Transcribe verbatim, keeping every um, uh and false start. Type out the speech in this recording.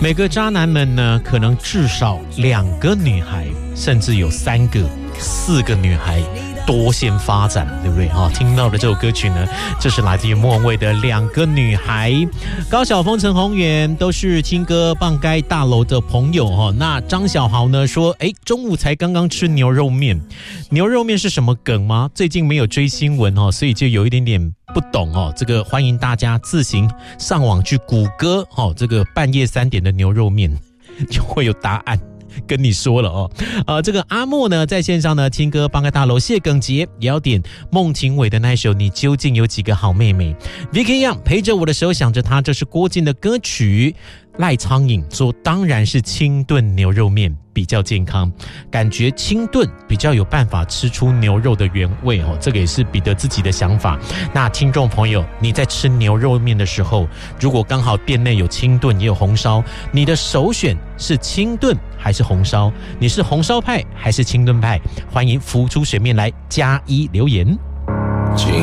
每个渣男们呢，可能至少两个女孩，甚至有三个、四个女孩多线发展，对不对？哈，听到的这首歌曲呢，这是来自于莫文蔚的《两个女孩》。高晓峰、陈宏源都是听歌棒街大楼的朋友哈。那张小豪呢说，哎，中午才刚刚吃牛肉面，牛肉面是什么梗吗？最近没有追新闻哦，所以就有一点点不懂哦。这个欢迎大家自行上网去谷歌哦，这个半夜三点的牛肉面就会有答案。跟你说了哦，呃，这个阿莫呢在线上呢听歌帮个大楼，谢耿杰也要点孟庭苇的那首《你究竟有几个好妹妹》。Vicky Young 陪着我的时候想着他，这是郭靖的歌曲。赖苍蝇说，当然是清炖牛肉面比较健康，感觉清炖比较有办法吃出牛肉的原味哦，这个也是彼得自己的想法。那听众朋友，你在吃牛肉面的时候，如果刚好店内有清炖也有红烧，你的首选是清炖还是红烧？你是红烧派还是清炖派？欢迎浮出水面来加一留言。 今